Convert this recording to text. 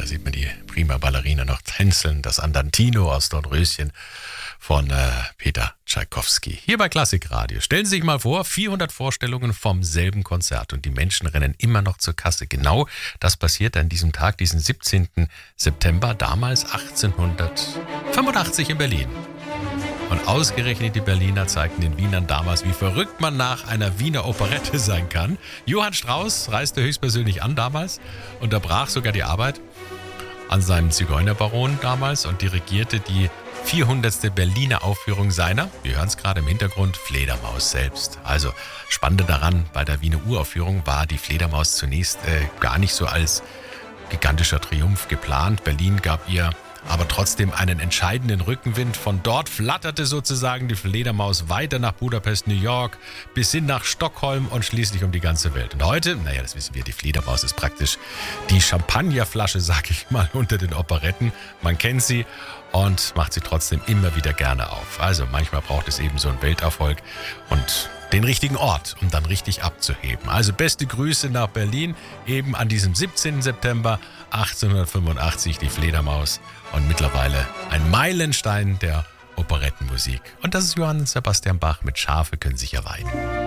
da sieht man die prima Ballerina noch tänzeln, das Andantino aus Dornröschen von Peter Tschaikowski. Hier bei Klassikradio. Stellen Sie sich mal vor, 400 Vorstellungen vom selben Konzert und die Menschen rennen immer noch zur Kasse. Genau das passiert an diesem Tag, diesen 17. September, damals 1885 in Berlin. Und ausgerechnet die Berliner zeigten den Wienern damals, wie verrückt man nach einer Wiener Operette sein kann. Johann Strauss reiste höchstpersönlich an damals, unterbrach sogar die Arbeit an seinem Zigeunerbaron damals und dirigierte die 400. Berliner Aufführung seiner, wir hören es gerade im Hintergrund, Fledermaus selbst. Also Spannende daran, bei der Wiener Uraufführung war die Fledermaus zunächst gar nicht so als gigantischer Triumph geplant. Berlin gab ihr aber trotzdem einen entscheidenden Rückenwind. Von dort flatterte sozusagen die Fledermaus weiter nach Budapest, New York, bis hin nach Stockholm und schließlich um die ganze Welt. Und heute, naja, das wissen wir, die Fledermaus ist praktisch die Champagnerflasche, sag ich mal, unter den Operetten. Man kennt sie und macht sie trotzdem immer wieder gerne auf. Also manchmal braucht es eben so einen Welterfolg und den richtigen Ort, um dann richtig abzuheben. Also beste Grüße nach Berlin, eben an diesem 17. September 1885, die Fledermaus. Und mittlerweile ein Meilenstein der Operettenmusik. Und das ist Johann Sebastian Bach mit Schafe können sich ja weiden.